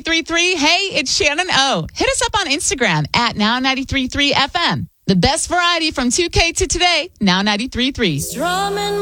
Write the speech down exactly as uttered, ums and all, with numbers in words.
ninety-three point three. Hey, it's Shannon O. Hit us up on Instagram at Now ninety-three point three F M. The best variety from two K to today, Now ninety-three point three. Strumming